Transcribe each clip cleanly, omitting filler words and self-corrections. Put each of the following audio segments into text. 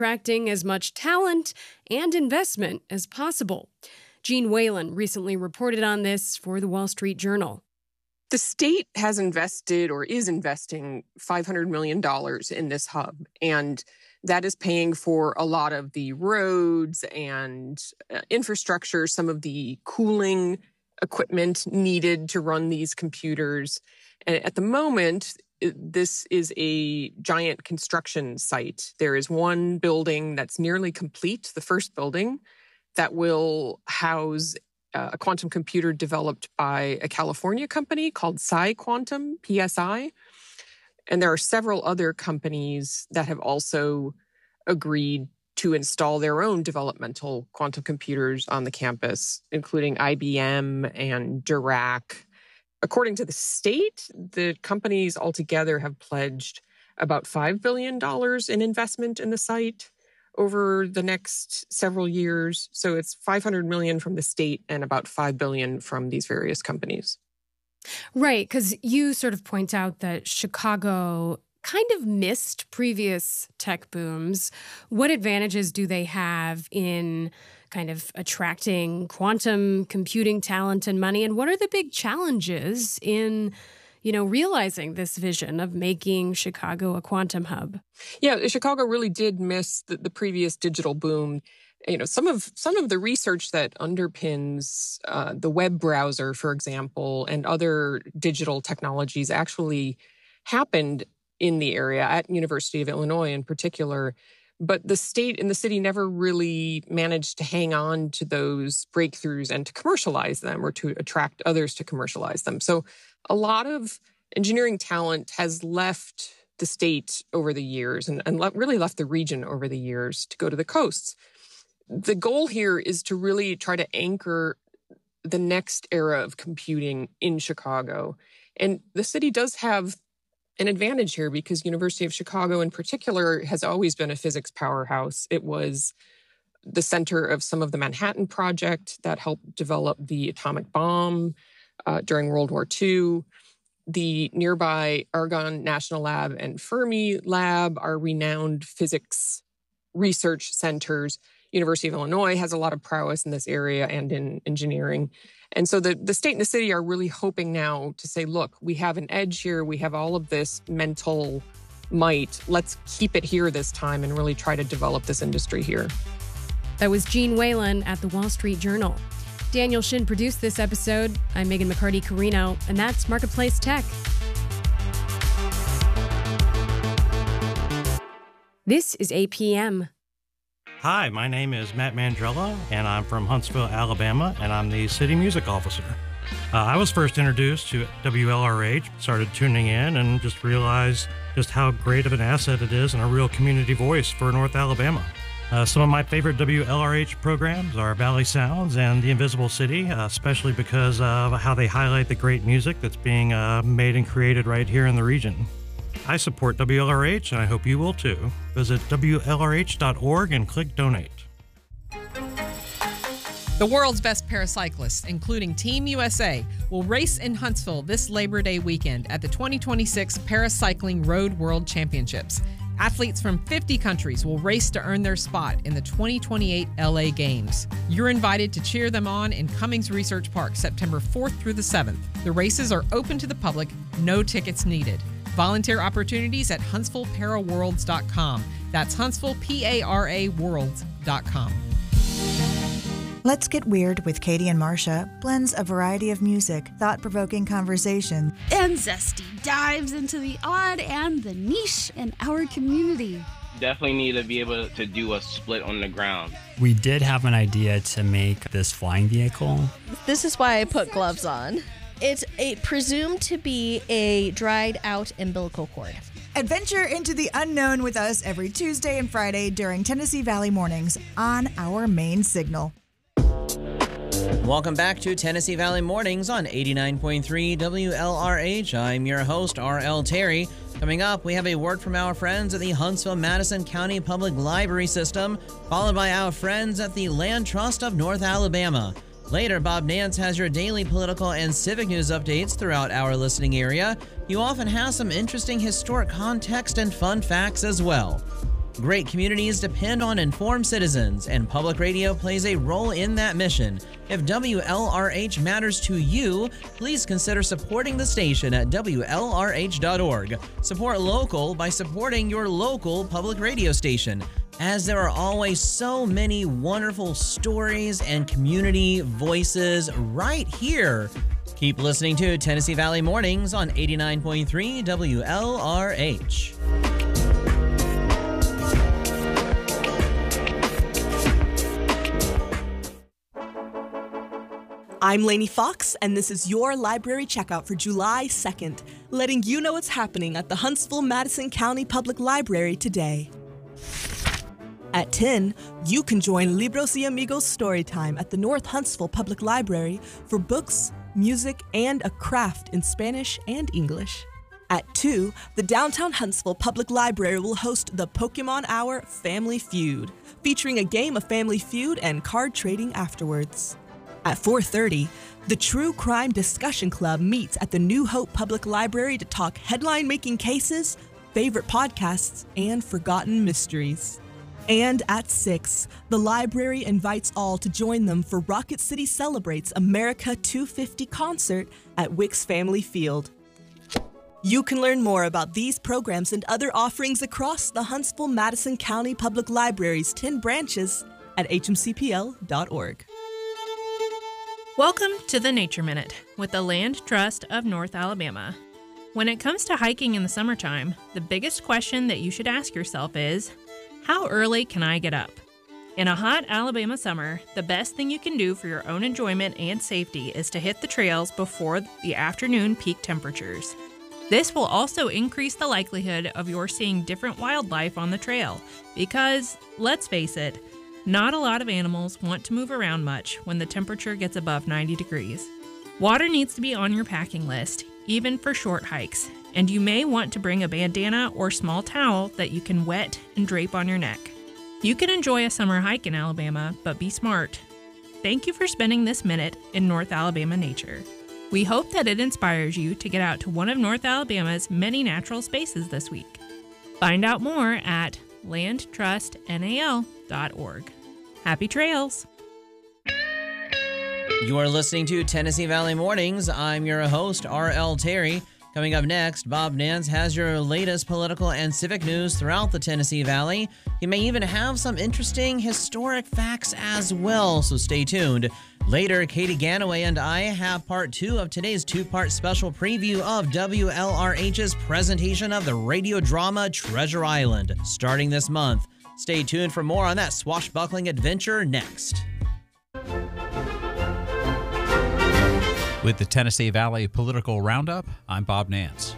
attracting as much talent and investment as possible. Gene Whalen recently reported on this for the Wall Street Journal. The state has invested or is investing $500 million in this hub, and that is paying for a lot of the roads and infrastructure, some of the cooling equipment needed to run these computers. And at the moment, this is a giant construction site. There is one building that's nearly complete, the first building, that will house a quantum computer developed by a California company called PsiQuantum, PSI. And there are several other companies that have also agreed to install their own developmental quantum computers on the campus, including IBM and Dirac. According to the state, the companies altogether have pledged about $5 billion in investment in the site over the next several years. So it's $500 million from the state and about $5 billion from these various companies. Right, because you sort of point out that Chicago kind of missed previous tech booms. What advantages do they have in kind of attracting quantum computing talent and money? And what are the big challenges in, realizing this vision of making Chicago a quantum hub? Yeah, Chicago really did miss the previous digital boom. Some of the research that underpins the web browser, for example, and other digital technologies actually happened in the area at University of Illinois in particular. But the state and the city never really managed to hang on to those breakthroughs and to commercialize them or to attract others to commercialize them. So a lot of engineering talent has left the state over the years and really left the region over the years to go to the coasts. The goal here is to really try to anchor the next era of computing in Chicago. And the city does have an advantage here because University of Chicago in particular has always been a physics powerhouse. It was the center of some of the Manhattan Project that helped develop the atomic bomb during World War II. The nearby Argonne National Lab and Fermi Lab are renowned physics research centers. University of Illinois has a lot of prowess in this area and in engineering. And so the state and the city are really hoping now to say, look, we have an edge here. We have all of this mental might. Let's keep it here this time and really try to develop this industry here. That was Gene Whalen at the Wall Street Journal. Daniel Shin produced this episode. I'm Megan McCarty-Carino, and that's Marketplace Tech. This is APM. Hi, my name is Matt Mandrella, and I'm from Huntsville, Alabama, and I'm the city music officer. I was first introduced to WLRH, started tuning in, and just realized just how great of an asset it is and a real community voice for North Alabama. Some of my favorite WLRH programs are Valley Sounds and The Invisible City, especially because of how they highlight the great music that's being made and created right here in the region. I support WLRH, and I hope you will too. Visit WLRH.org and click Donate. The world's best paracyclists, including Team USA, will race in Huntsville this Labor Day weekend at the 2026 Paracycling Road World Championships. Athletes from 50 countries will race to earn their spot in the 2028 LA Games. You're invited to cheer them on in Cummings Research Park September 4th through the 7th. The races are open to the public, no tickets needed. Volunteer opportunities at HuntsvilleParaWorlds.com. That's HuntsvilleParaWorlds.com. Let's Get Weird with Katie and Marcia blends a variety of music, thought-provoking conversation, and zesty dives into the odd and the niche in our community. Definitely need to be able to do a split on the ground. We did have an idea to make this flying vehicle. This is why I put gloves on. It's presumed to be a dried out umbilical cord. Adventure into the unknown with us every Tuesday and Friday during Tennessee Valley Mornings on our main signal. Welcome back to Tennessee Valley Mornings on 89.3 WLRH. I'm your host, R.L. Terry. Coming up, we have a word from our friends at the Huntsville-Madison County Public Library System, followed by our friends at the Land Trust of North Alabama. Later, Bob Nance has your daily political and civic news updates throughout our listening area. You often have some interesting historic context and fun facts as well. Great communities depend on informed citizens, and public radio plays a role in that mission. If WLRH matters to you, please consider supporting the station at WLRH.org. Support local by supporting your local public radio station, as there are always so many wonderful stories and community voices right here. Keep listening to Tennessee Valley Mornings on 89.3 WLRH. I'm Lainey Fox, and this is your library checkout for July 2nd, letting you know what's happening at the Huntsville-Madison County Public Library today. At 10, you can join Libros y Amigos Storytime at the North Huntsville Public Library for books, music, and a craft in Spanish and English. At 2, the Downtown Huntsville Public Library will host the Pokemon Hour Family Feud, featuring a game of Family Feud and card trading afterwards. At 4:30, the True Crime Discussion Club meets at the New Hope Public Library to talk headline-making cases, favorite podcasts, and forgotten mysteries. And at 6, the library invites all to join them for Rocket City Celebrates America 250 concert at Wicks Family Field. You can learn more about these programs and other offerings across the Huntsville-Madison County Public Library's 10 branches at hmcpl.org. Welcome to the Nature Minute with the Land Trust of North Alabama. When it comes to hiking in the summertime, the biggest question that you should ask yourself is, how early can I get up? In a hot Alabama summer, the best thing you can do for your own enjoyment and safety is to hit the trails before the afternoon peak temperatures. This will also increase the likelihood of your seeing different wildlife on the trail because, let's face it, not a lot of animals want to move around much when the temperature gets above 90 degrees. Water needs to be on your packing list, even for short hikes, and you may want to bring a bandana or small towel that you can wet and drape on your neck. You can enjoy a summer hike in Alabama, but be smart. Thank you for spending this minute in North Alabama nature. We hope that it inspires you to get out to one of North Alabama's many natural spaces this week. Find out more at landtrustnal.org. Happy trails! You are listening to Tennessee Valley Mornings. I'm your host, R.L. Terry. Coming up next, Bob Nance has your latest political and civic news throughout the Tennessee Valley. He may even have some interesting historic facts as well, so stay tuned. Later, Katie Ganaway and I have part 2 of today's 2-part special preview of WLRH's presentation of the radio drama Treasure Island, starting this month. Stay tuned for more on that swashbuckling adventure next. With the Tennessee Valley Political Roundup, I'm Bob Nance.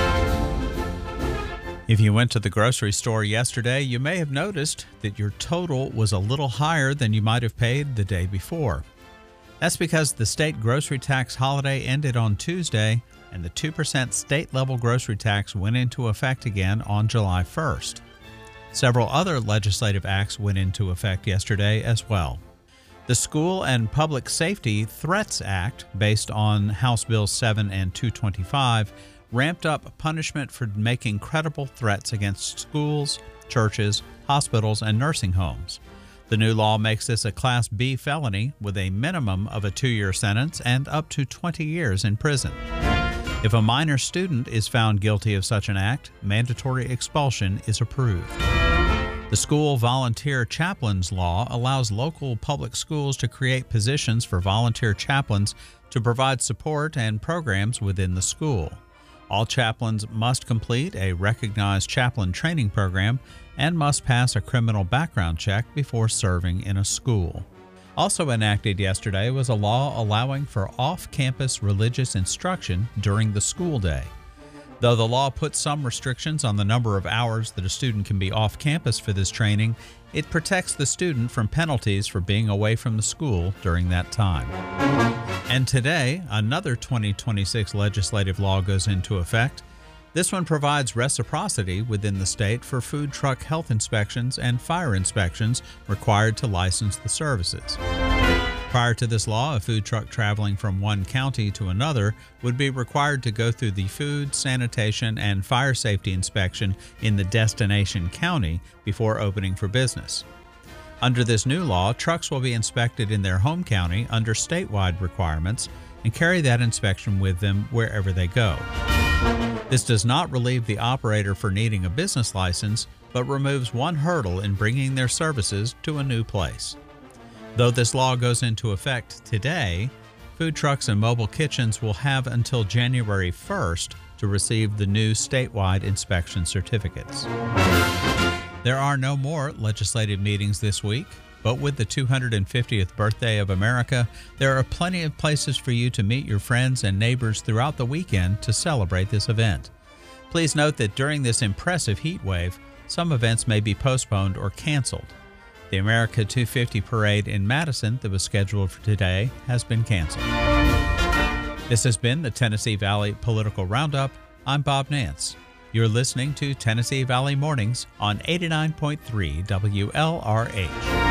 If you went to the grocery store yesterday, you may have noticed that your total was a little higher than you might have paid the day before. That's because the state grocery tax holiday ended on Tuesday, and the 2% state-level grocery tax went into effect again on July 1st. Several other legislative acts went into effect yesterday as well. The School and Public Safety Threats Act, based on House Bills 7 and 225, ramped up punishment for making credible threats against schools, churches, hospitals, and nursing homes. The new law makes this a Class B felony with a minimum of a 2-year sentence and up to 20 years in prison. If a minor student is found guilty of such an act, mandatory expulsion is approved. The School Volunteer Chaplains Law allows local public schools to create positions for volunteer chaplains to provide support and programs within the school. All chaplains must complete a recognized chaplain training program and must pass a criminal background check before serving in a school. Also enacted yesterday was a law allowing for off-campus religious instruction during the school day. Though the law puts some restrictions on the number of hours that a student can be off campus for this training, it protects the student from penalties for being away from the school during that time. And today, another 2026 legislative law goes into effect. This one provides reciprocity within the state for food truck health inspections and fire inspections required to license the services. Prior to this law, a food truck traveling from one county to another would be required to go through the food, sanitation, and fire safety inspection in the destination county before opening for business. Under this new law, trucks will be inspected in their home county under statewide requirements and carry that inspection with them wherever they go. This does not relieve the operator for needing a business license, but removes one hurdle in bringing their services to a new place. Though this law goes into effect today, food trucks and mobile kitchens will have until January 1st to receive the new statewide inspection certificates. There are no more legislative meetings this week, but with the 250th birthday of America, there are plenty of places for you to meet your friends and neighbors throughout the weekend to celebrate this event. Please note that during this impressive heat wave, some events may be postponed or canceled. The America 250 parade in Madison that was scheduled for today has been canceled. This has been the Tennessee Valley Political Roundup. I'm Bob Nance. You're listening to Tennessee Valley Mornings on 89.3 WLRH.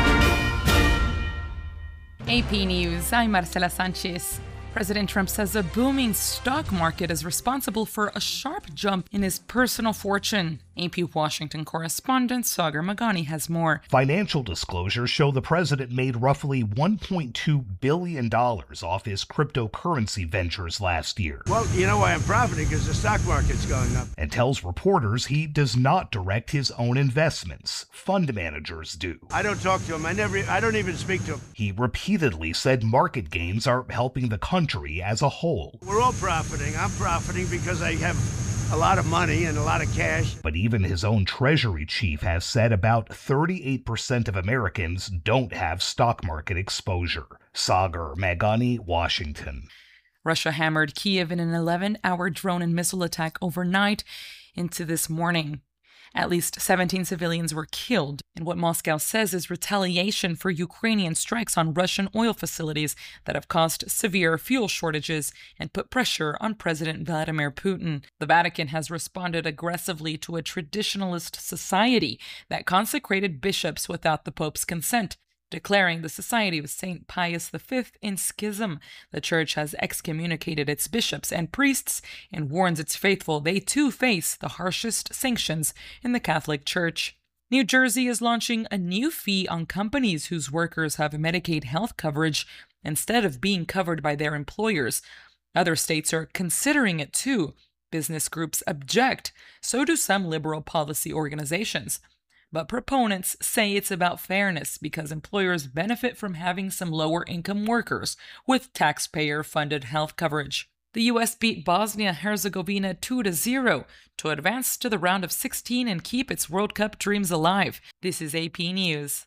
AP News, I'm Marcela Sanchez. President Trump says a booming stock market is responsible for a sharp jump in his personal fortune. AP Washington correspondent Sagar Magani has more. Financial disclosures show the president made roughly $1.2 billion off his cryptocurrency ventures last year. Well, you know why I'm profiting? Because the stock market's going up. And tells reporters he does not direct his own investments. Fund managers do. I don't talk to him. I don't even speak to him. He repeatedly said market gains are helping the country as a whole. We're all profiting. I'm profiting because I have a lot of money and a lot of cash. But even his own Treasury chief has said about 38% of Americans don't have stock market exposure. Sagar Magani, Washington. Russia hammered Kiev in an 11-hour drone and missile attack overnight into this morning. At least 17 civilians were killed in what Moscow says is retaliation for Ukrainian strikes on Russian oil facilities that have caused severe fuel shortages and put pressure on President Vladimir Putin. The Vatican has responded aggressively to a traditionalist society that consecrated bishops without the Pope's consent, declaring the Society of St. Pius V in schism. The Church has excommunicated its bishops and priests and warns its faithful they too face the harshest sanctions in the Catholic Church. New Jersey is launching a new fee on companies whose workers have Medicaid health coverage instead of being covered by their employers. Other states are considering it too. Business groups object, so do some liberal policy organizations. But proponents say it's about fairness because employers benefit from having some lower-income workers with taxpayer-funded health coverage. The U.S. beat Bosnia-Herzegovina 2-0 to advance to the round of 16 and keep its World Cup dreams alive. This is AP News.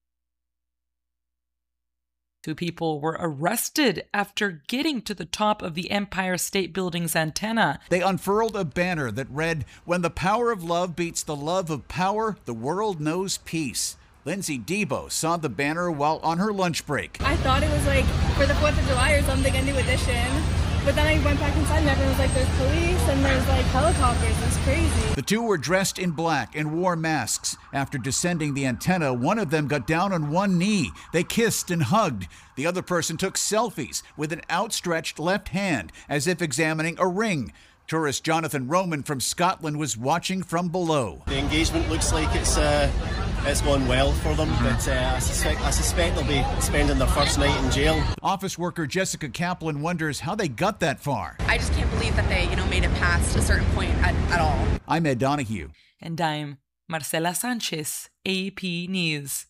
2 people were arrested after getting to the top of the Empire State Building's antenna. They unfurled a banner that read, "When the power of love beats the love of power, the world knows peace." Lindsay Debo saw the banner while on her lunch break. I thought it was like for the 4th of July or something, a new edition. But then I went back inside and everyone was like, there's police and there's like helicopters. It's crazy. The 2 were dressed in black and wore masks. After descending the antenna, one of them got down on one knee. They kissed and hugged. The other person took selfies with an outstretched left hand as if examining a ring. Tourist Jonathan Roman from Scotland was watching from below. The engagement looks like it's gone well for them, but I suspect they'll be spending their first night in jail. Office worker Jessica Kaplan wonders how they got that far. I just can't believe that they, made it past a certain point at all. I'm Ed Donahue. And I'm Marcela Sanchez, AP News.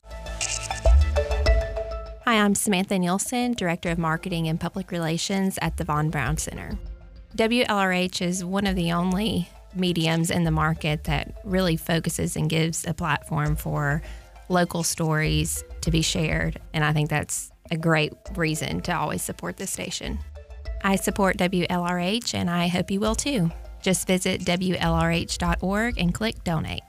Hi, I'm Samantha Nielsen, Director of Marketing and Public Relations at the Von Braun Center. WLRH is one of the only mediums in the market that really focuses and gives a platform for local stories to be shared, and I think that's a great reason to always support this station. I support WLRH, and I hope you will too. Just visit WLRH.org and click Donate.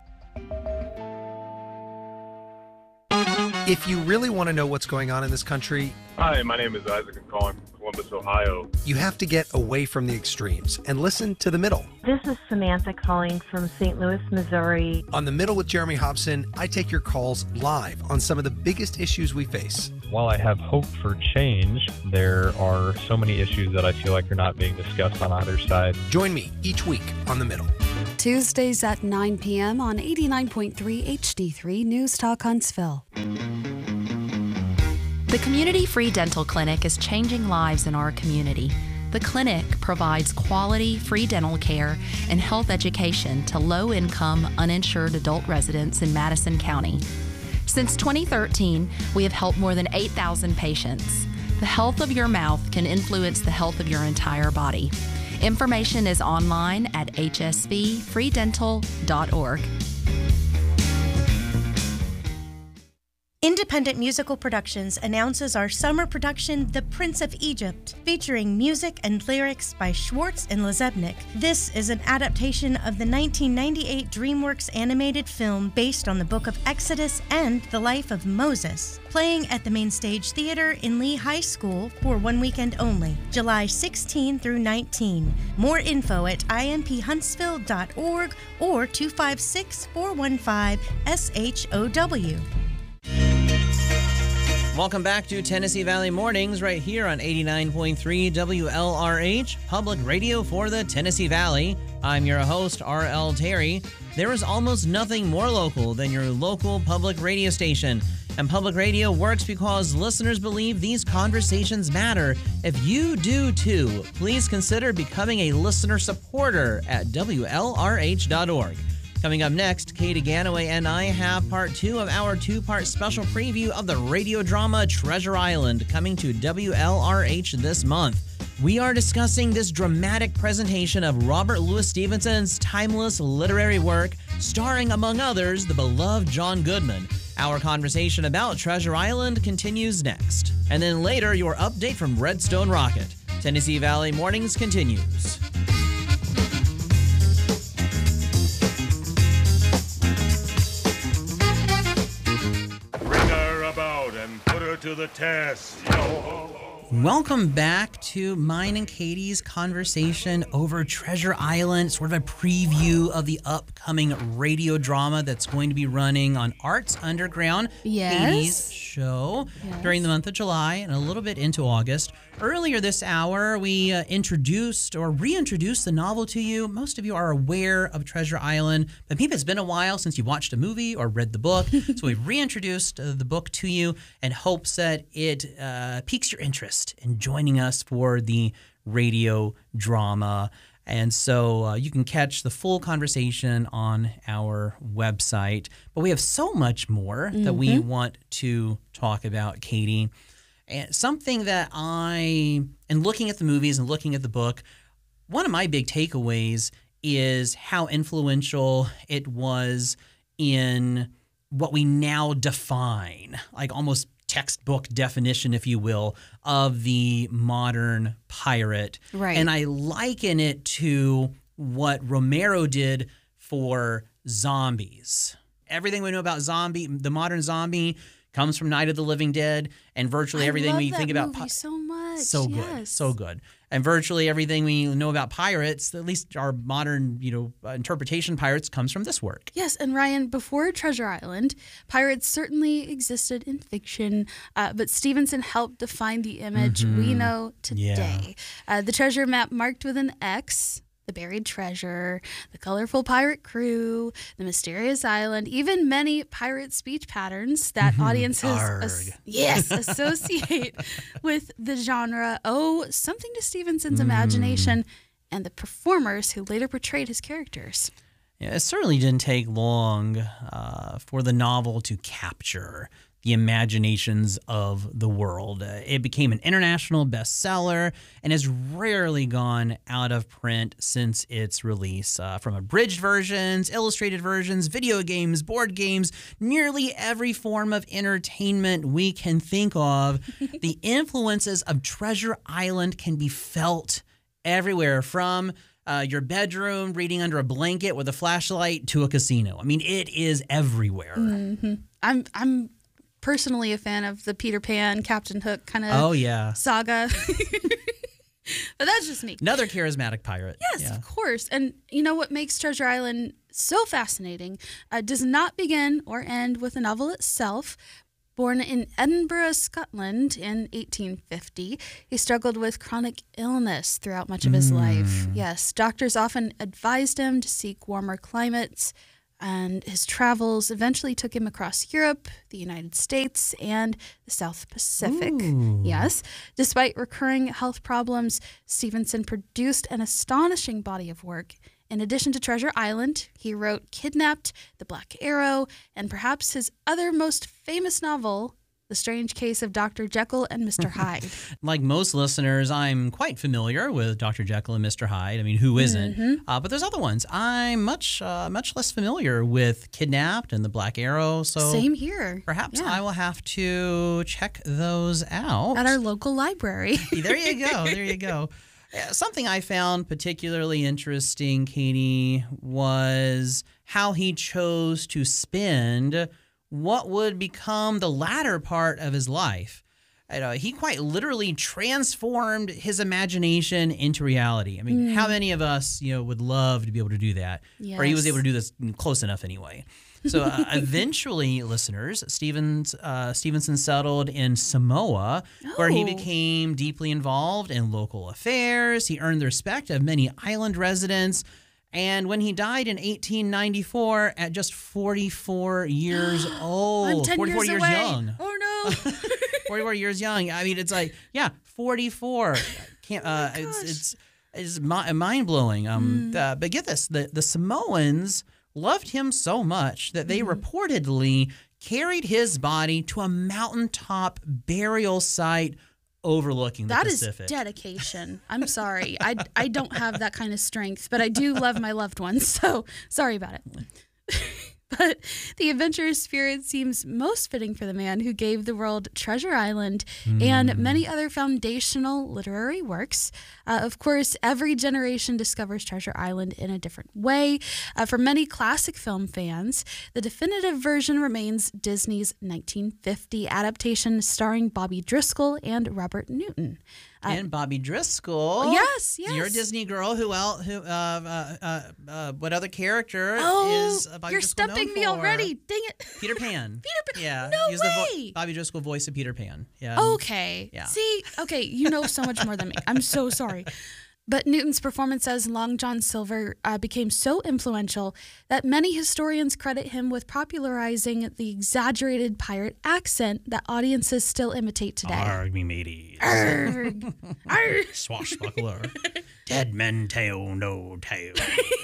If you really want to know what's going on in this country... Hi, my name is Isaac. I'm calling from Columbus, Ohio. You have to get away from the extremes and listen to the middle. This is Samantha calling from St. Louis, Missouri. On The Middle with Jeremy Hobson, I take your calls live on some of the biggest issues we face. While I have hope for change, there are so many issues that I feel like are not being discussed on either side. Join me each week on The Middle. Tuesdays at 9 p.m. on 89.3 HD3 News Talk Huntsville. The Community Free Dental Clinic is changing lives in our community. The clinic provides quality, free dental care and health education to low-income, uninsured adult residents in Madison County. Since 2013, we have helped more than 8,000 patients. The health of your mouth can influence the health of your entire body. Information is online at hsvfreedental.org. Independent Musical Productions announces our summer production, The Prince of Egypt, featuring music and lyrics by Schwartz and Lezebnik. This is an adaptation of the 1998 DreamWorks animated film based on the Book of Exodus and the life of Moses, playing at the Main Stage Theater in Lee High School for one weekend only, July 16 through 19. More info at imphuntsville.org or 256-415-SHOW. Welcome back to Tennessee Valley Mornings right here on 89.3 WLRH, public radio for the Tennessee Valley. I'm your host, R.L. Terry. There is almost nothing more local than your local public radio station. And public radio works because listeners believe these conversations matter. If you do too, please consider becoming a listener supporter at WLRH.org. Coming up next, Katie Ganaway and I have part 2 of our 2-part special preview of the radio drama Treasure Island, coming to WLRH this month. We are discussing this dramatic presentation of Robert Louis Stevenson's timeless literary work, starring, among others, the beloved John Goodman. Our conversation about Treasure Island continues next. And then later, your update from Redstone Rocket. Tennessee Valley Mornings continues. To the test. Welcome back to mine and Katie's conversation over Treasure Island, sort of a preview of the upcoming radio drama that's going to be running on Arts Underground, Katie's show during the month of July and a little bit into August. Earlier this hour, we reintroduced the novel to you. Most of you are aware of Treasure Island, but maybe it's been a while since you watched a movie or read the book. So we've reintroduced the book to you in hopes that it piques your interest in joining us for the radio drama. And so you can catch the full conversation on our website. But we have so much more that we want to talk about, Katie. And something that and looking at the movies and looking at the book, one of my big takeaways is how influential it was in what we now define, like almost textbook definition, if you will, of the modern pirate. Right. And I liken it to what Romero did for zombies. Everything we know about the modern zombie comes from Night of the Living Dead, and virtually everything we think about so much. So good, so good. And virtually everything we know about pirates, at least our modern, interpretation pirates, comes from this work. Yes, and Ryan, before Treasure Island, pirates certainly existed in fiction, but Stevenson helped define the image we know today. Yeah. The treasure map marked with an X, the buried treasure, the colorful pirate crew, the mysterious island, even many pirate speech patterns that audiences associate with the genre owe something to Stevenson's imagination and the performers who later portrayed his characters. Yeah, it certainly didn't take long for the novel to capture the imaginations of the world. It became an international bestseller and has rarely gone out of print since its release. From abridged versions, illustrated versions, video games, board games, nearly every form of entertainment we can think of, the influences of Treasure Island can be felt everywhere, from your bedroom, reading under a blanket with a flashlight, to a casino. I mean, it is everywhere. I'm personally a fan of the Peter Pan, Captain Hook kind of saga. But that's just me. Another charismatic pirate. Yes, of course. And you know what makes Treasure Island so fascinating does not begin or end with the novel itself. Born in Edinburgh, Scotland in 1850, he struggled with chronic illness throughout much of his life. Yes, doctors often advised him to seek warmer climates, and his travels eventually took him across Europe, the United States, and the South Pacific. Yes, despite recurring health problems, Stevenson produced an astonishing body of work. In addition to Treasure Island, he wrote Kidnapped, The Black Arrow, and perhaps his other most famous novel, The Strange Case of Dr. Jekyll and Mr. Hyde. Like most listeners, I'm quite familiar with Dr. Jekyll and Mr. Hyde. I mean, who isn't? But there's other ones. I'm much less familiar with Kidnapped and The Black Arrow. So Same here. Perhaps I will have to check those out. At our local library. There you go. There you go. Something I found particularly interesting, Katie, was how he chose to spend what would become the latter part of his life. He quite literally transformed his imagination into reality. I mean, how many of us, would love to be able to do that? Yes. Or he was able to do this close enough anyway. So eventually, listeners, Stevenson settled in Samoa, where he became deeply involved in local affairs. He earned the respect of many island residents. And when he died in 1894 at just 44 years old, I'm 10 44 years away. Young. Oh, no. 44 years young. I mean, it's like, 44. It's mind-blowing. But get this, the Samoans loved him so much that they reportedly carried his body to a mountaintop burial site overlooking the Pacific. That is dedication. I'm sorry. I don't have that kind of strength, but I do love my loved ones, so sorry about it. But the adventurous spirit seems most fitting for the man who gave the world Treasure Island and many other foundational literary works. Of course, every generation discovers Treasure Island in a different way. For many classic film fans, the definitive version remains Disney's 1950 adaptation starring Bobby Driscoll and Robert Newton. And Bobby Driscoll. Yes. You're a Disney girl. Who else? What other character is Bobby you're Driscoll stumping known me for? already. Dang it. Peter Pan. Peter Pan. Yeah. No He's way. Bobby Driscoll voice of Peter Pan. Yeah. Okay. Yeah. See, okay, you know so much more than me. I'm so sorry. But Newton's performance as Long John Silver became so influential that many historians credit him with popularizing the exaggerated pirate accent that audiences still imitate today. Arg, me mateys. Arg. Arg. Swashbuckler. Dead men tell no tales.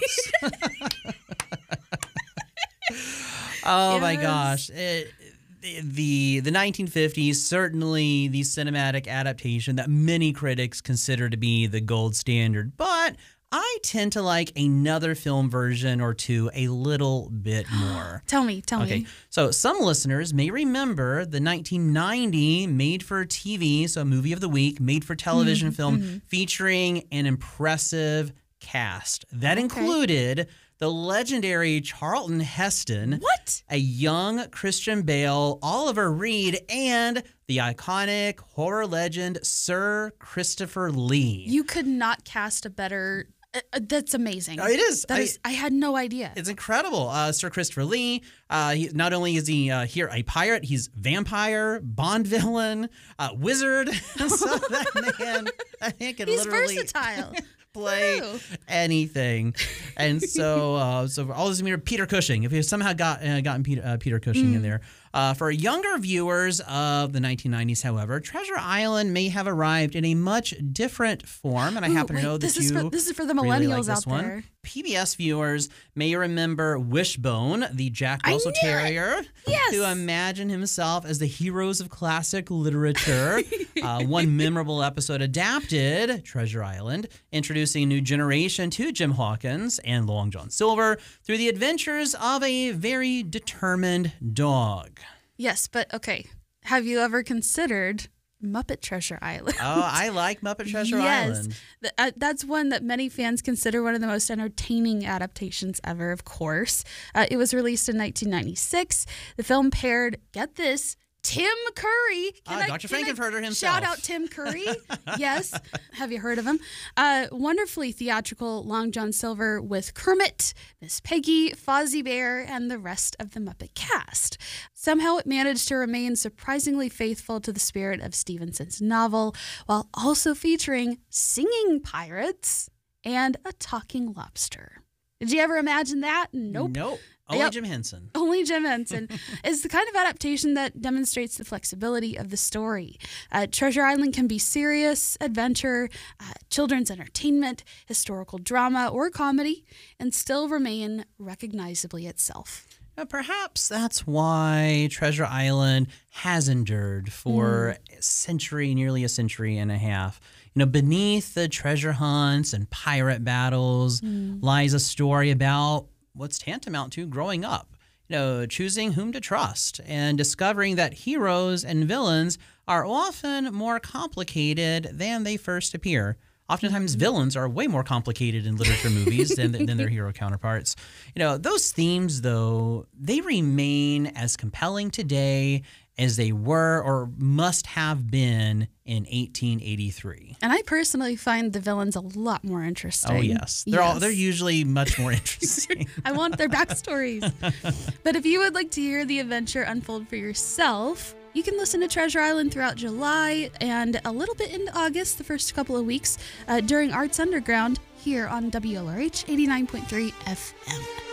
Oh, my gosh. The 1950s, certainly the cinematic adaptation that many critics consider to be the gold standard, but I tend to like another film version or two a little bit more. Tell me. Okay, so some listeners may remember the 1990 made-for-TV, so movie of the week, made-for-television film featuring an impressive cast. That included the legendary Charlton Heston. What? A young Christian Bale, Oliver Reed, and the iconic horror legend Sir Christopher Lee. You could not cast a better... that's amazing. It is. I had no idea. It's incredible. Sir Christopher Lee, not only is he here a pirate, he's vampire, Bond villain, wizard. So that man can he's literally... versatile. Play anything, and so all this Peter Cushing. If you somehow gotten Peter Cushing in there, for younger viewers of the 1990s, however, Treasure Island may have arrived in a much different form, and I happen to know that this is for the millennials really like this out one. there. PBS viewers may remember Wishbone, the Jack Russell Terrier, who imagined himself as the heroes of classic literature. One memorable episode adapted Treasure Island, introducing a new generation to Jim Hawkins and Long John Silver through the adventures of a very determined dog. Yes, but okay. Have you ever considered Muppet Treasure Island? Oh, I like Muppet Treasure Island. Yes, that's one that many fans consider one of the most entertaining adaptations ever, of course. It was released in 1996. The film paired, get this, Tim Curry. Dr. Frankenfurter himself. Shout out Tim Curry. Yes. Have you heard of him? Wonderfully theatrical Long John Silver with Kermit, Miss Piggy, Fozzie Bear, and the rest of the Muppet cast. Somehow it managed to remain surprisingly faithful to the spirit of Stevenson's novel, while also featuring singing pirates and a talking lobster. Did you ever imagine that? Nope. Only Jim Henson. Only Jim Henson is the kind of adaptation that demonstrates the flexibility of the story. Treasure Island can be serious, adventure, children's entertainment, historical drama, or comedy, and still remain recognizably itself. Perhaps that's why Treasure Island has endured for a century, nearly a century and a half. Beneath the treasure hunts and pirate battles lies a story about what's tantamount to growing up, choosing whom to trust and discovering that heroes and villains are often more complicated than they first appear. Oftentimes, villains are way more complicated in literature movies than their hero counterparts. Those themes, though, they remain as compelling today as they were or must have been in 1883. And I personally find the villains a lot more interesting. Oh, yes. They're usually much more interesting. I want their backstories. But if you would like to hear the adventure unfold for yourself, you can listen to Treasure Island throughout July and a little bit into August, the first couple of weeks, during Arts Underground here on WLRH 89.3 FM.